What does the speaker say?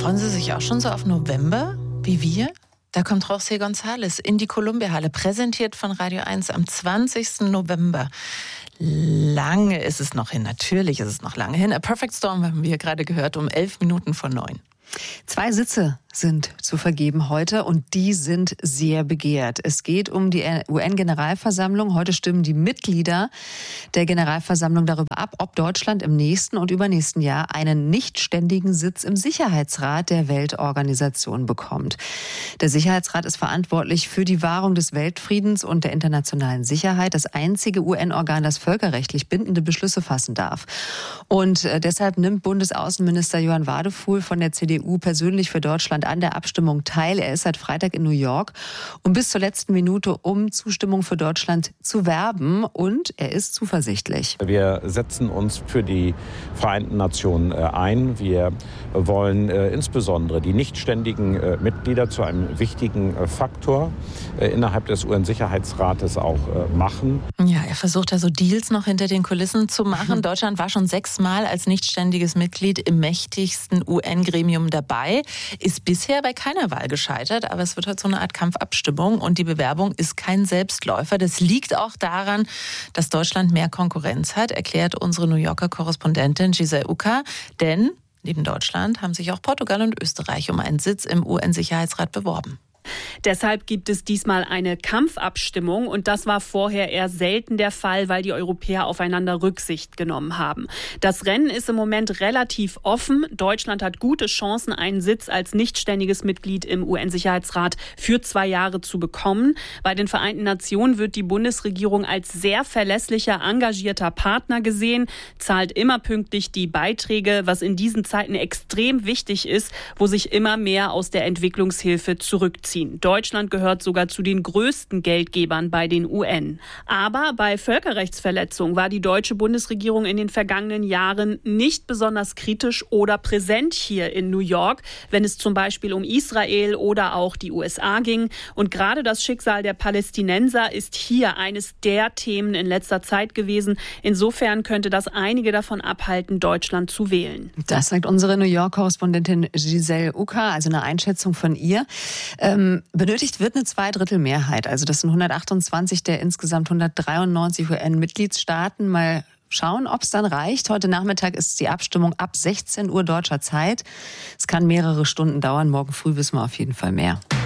Freuen Sie sich auch schon so auf November, wie wir? Da kommt José González in die Columbia-Halle, präsentiert von Radio 1 am 20. November. Lange ist es noch hin, natürlich ist es noch lange hin. A Perfect Storm haben wir gerade gehört, um 11 Minuten vor 9. 2 Sitze sind zu vergeben heute und die sind sehr begehrt. Es geht um die UN-Generalversammlung. Heute stimmen die Mitglieder der Generalversammlung darüber ab, ob Deutschland im nächsten und übernächsten Jahr einen nichtständigen Sitz im Sicherheitsrat der Weltorganisation bekommt. Der Sicherheitsrat ist verantwortlich für die Wahrung des Weltfriedens und der internationalen Sicherheit. Das einzige UN-Organ, das völkerrechtlich bindende Beschlüsse fassen darf. Und deshalb nimmt Bundesaußenminister Johann Wadefuhl von der CDU persönlich für Deutschland an der Abstimmung teil. Er ist seit Freitag in New York und bis zur letzten Minute, um Zustimmung für Deutschland zu werben. Und er ist zuversichtlich. Wir setzen uns für die Vereinten Nationen ein. Wir wollen insbesondere die nichtständigen Mitglieder zu einem wichtigen Faktor innerhalb des UN-Sicherheitsrates auch machen. Ja, er versucht da so Deals noch hinter den Kulissen zu machen. Deutschland war schon 6-mal als nichtständiges Mitglied im mächtigsten UN-Gremium dabei, ist bisher bei keiner Wahl gescheitert, aber es wird halt so eine Art Kampfabstimmung und die Bewerbung ist kein Selbstläufer. Das liegt auch daran, dass Deutschland mehr Konkurrenz hat, erklärt unsere New Yorker Korrespondentin Giselle Uka, denn neben Deutschland haben sich auch Portugal und Österreich um einen Sitz im UN-Sicherheitsrat beworben. Deshalb gibt es diesmal eine Kampfabstimmung und das war vorher eher selten der Fall, weil die Europäer aufeinander Rücksicht genommen haben. Das Rennen ist im Moment relativ offen. Deutschland hat gute Chancen, einen Sitz als nichtständiges Mitglied im UN-Sicherheitsrat für 2 Jahre zu bekommen. Bei den Vereinten Nationen wird die Bundesregierung als sehr verlässlicher, engagierter Partner gesehen, zahlt immer pünktlich die Beiträge, was in diesen Zeiten extrem wichtig ist, wo sich immer mehr aus der Entwicklungshilfe zurückziehen. Deutschland gehört sogar zu den größten Geldgebern bei den UN. Aber bei Völkerrechtsverletzungen war die deutsche Bundesregierung in den vergangenen Jahren nicht besonders kritisch oder präsent hier in New York, wenn es zum Beispiel um Israel oder auch die USA ging. Und gerade das Schicksal der Palästinenser ist hier eines der Themen in letzter Zeit gewesen. Insofern könnte das einige davon abhalten, Deutschland zu wählen. Das sagt unsere New York-Korrespondentin Giselle Uka, also eine Einschätzung von ihr. Benötigt wird eine 2/3 also das sind 128 der insgesamt 193 UN-Mitgliedstaaten. Mal schauen, ob es dann reicht. Heute Nachmittag ist die Abstimmung ab 16 Uhr deutscher Zeit. Es kann mehrere Stunden dauern. Morgen früh wissen wir auf jeden Fall mehr.